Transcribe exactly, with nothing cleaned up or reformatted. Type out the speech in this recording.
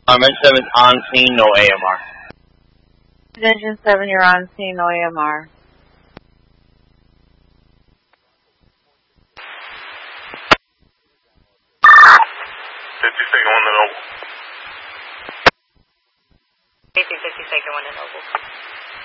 Dimension seven on scene, no A M R. Dimension seven, you're on scene, no A M R. fifty-second one to Noble. fifty, fifty-second one to Noble.